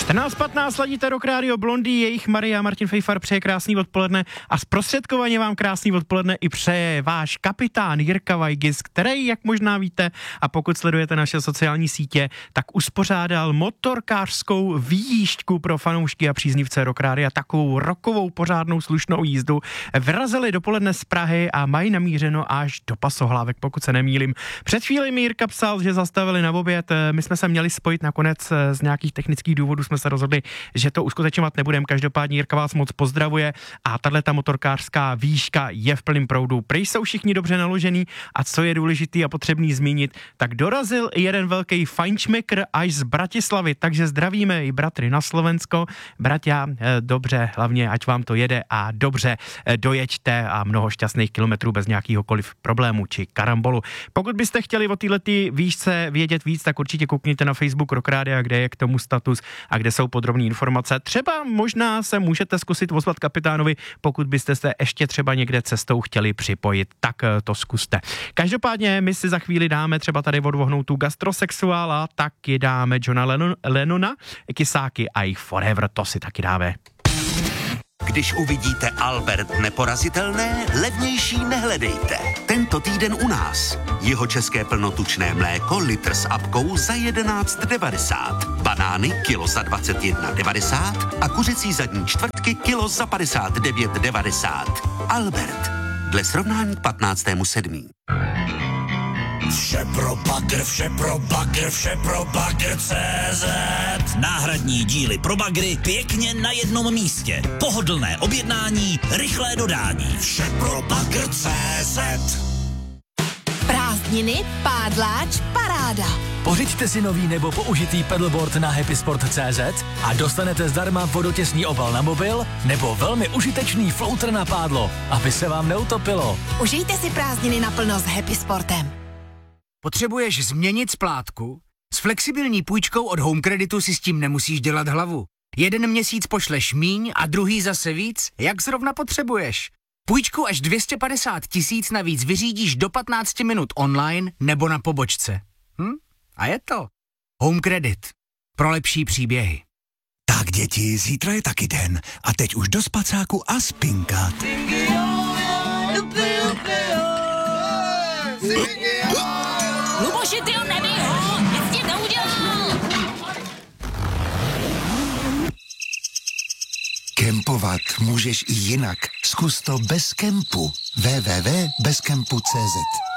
14:15 ladíte Rock Radio Blondie, jejich Maria Martin Fejfar přeje krásný odpoledne a zprostředkovaně vám krásný odpoledne i přeje váš kapitán Jirka Weigis, který, jak možná víte, a pokud sledujete naše sociální sítě, tak uspořádal motorkářskou výjížďku pro fanoušky a příznivce Rock Radia, takovou rockovou pořádnou slušnou jízdu. Vyrazili dopoledne z Prahy a mají namířeno až do Pasohlávek, pokud se nemýlím. Před chvíli mi Jirka psal, že zastavili na oběd, my jsme se měli spojit nakonec z nějakých technických důvodů, jsme se rozhodli, že to uskutečňovat nebudeme. Každopádně Jirka vás moc pozdravuje a tato motorkářská výška je v plném proudu. Prý jsou všichni dobře naložený a co je důležitý a potřebný zmínit, tak dorazil i jeden velký fajnšmekr až z Bratislavy, takže zdravíme i bratry na Slovensko. Bratia, dobře, hlavně ať vám to jede a dobře dojeďte a mnoho šťastných kilometrů bez nějakýhokoliv problému či karambolu. Pokud byste chtěli o této výšce vědět víc, tak určitě koukněte na Facebook Rock Radia, kde je k tomu status a kde jsou podrobné informace. Třeba možná se můžete zkusit ozvat kapitánovi, pokud byste se ještě třeba někde cestou chtěli připojit, tak to zkuste. Každopádně my si za chvíli dáme třeba tady odvohnoutou gastrosexuála, taky dáme Johna Lennona, Kisáky a jich Forever, to si taky dáme. Když uvidíte Albert neporazitelné, levnější nehledejte. Tento týden u nás. Jeho české plnotučné mléko litr s apkou za 11,90. Banány kilo za 21,90 a kuřecí zadní čtvrtky kilo za 59,90. Albert. Dle srovnání k 15.7. Vše pro bagr, vše pro bagr, vše pro bagr CZ. Náhradní díly pro bagry pěkně na jednom místě. Pohodlné objednání, rychlé dodání. Vše pro bagr CZ. Prázdniny, pádláč, paráda. Pořiďte si nový nebo použitý pedalboard na happysport.cz a dostanete zdarma vodotěsný obal na mobil nebo velmi užitečný floater na pádlo, aby se vám neutopilo. Užijte si prázdniny naplno s Happy Sportem. Potřebuješ změnit splátku? S flexibilní půjčkou od Home Creditu si s tím nemusíš dělat hlavu. Jeden měsíc pošleš míň a druhý zase víc, jak zrovna potřebuješ. Půjčku až 250 000 navíc vyřídíš do 15 minut online nebo na pobočce. A je to Home Credit. Pro lepší příběhy. Tak děti, zítra je taky den a teď už do spacáku a spinkat. Luboši, ty ho nebij ho, nic ti neudělal. Kempovat můžeš i jinak. Zkus to bez kempu. www.bezkempu.cz